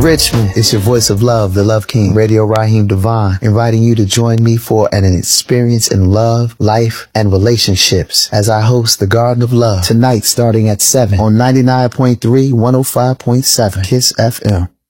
Richmond, it's your voice of love, the Love King, Radio Raheem Devon, inviting you to join me for an experience in love, life, and relationships as I host the Garden of Love tonight starting at 7 on 99.3, 105.7 KISS FM.